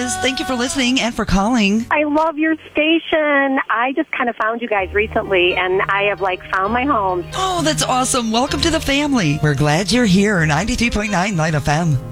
Liz. Thank you for listening and for calling. I love your station. I just kind of found you guys recently, and I have, found my home. Oh, that's awesome. Welcome to the family. We're glad you're here. 93.9 Light FM.